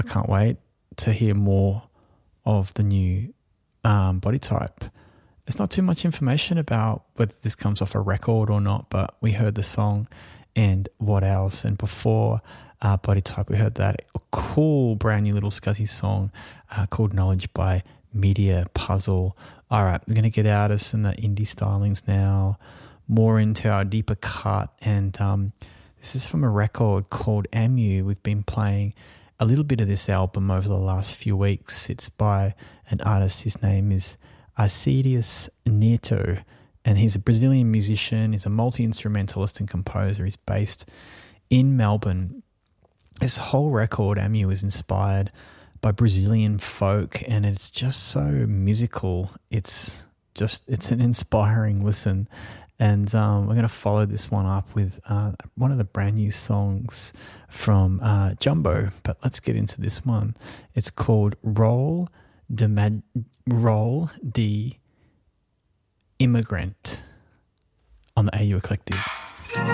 I can't wait to hear more of the new Body Type. There's not too much information about whether this comes off a record or not, but we heard the song and what else. And before Body Type, we heard that cool brand new little scuzzy song called Knowledge by Media Puzzle. All right, we're going to get out of some of the indie stylings now, more into our deeper cut. And this is from a record called Amu. We've been playing a little bit of this album over the last few weeks. It's by an artist. His name is Arcedius Neto, and he's a Brazilian musician. He's a multi-instrumentalist and composer. He's based in Melbourne. This whole record, Amu, is inspired by Brazilian folk, and it's just so musical. It's an inspiring listen. And we're going to follow this one up with one of the brand new songs from Jumbo. But let's get into this one. It's called Role de Immigrant on the AU Eclectic.